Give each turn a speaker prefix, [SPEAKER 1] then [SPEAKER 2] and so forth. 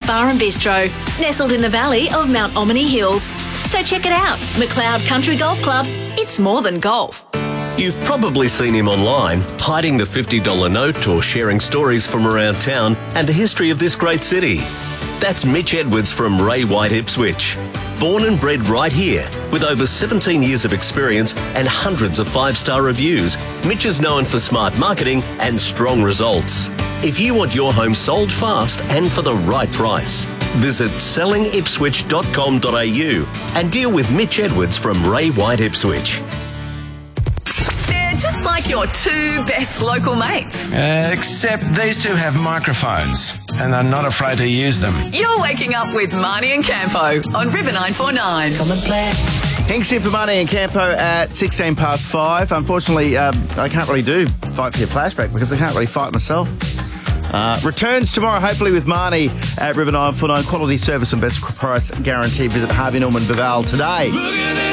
[SPEAKER 1] Bar and Bistro, nestled in the valley of Mount Omni Hills. So check it out. McLeod Country Golf Club. It's more than golf.
[SPEAKER 2] You've probably seen him online, hiding the $50 note or sharing stories from around town and the history of this great city. That's Mitch Edwards from Ray White Ipswich. Born and bred right here, with over 17 years of experience and hundreds of 5-star reviews, Mitch is known for smart marketing and strong results. If you want your home sold fast and for the right price, visit sellingipswich.com.au and deal with Mitch Edwards from Ray White Ipswich.
[SPEAKER 3] They're just like your two best local mates.
[SPEAKER 4] Except these two have microphones and are not afraid to use them.
[SPEAKER 3] You're waking up with Marnie and Campo on River 949.
[SPEAKER 5] Come and play.
[SPEAKER 6] Hinks here for Marnie and Campo at 5:16. Unfortunately, I can't really do Fight for Your Flashback because I can't really fight myself. Returns tomorrow, hopefully with Marnie at River 949. Quality service and best price guarantee. Visit Harvey Norman Baval today.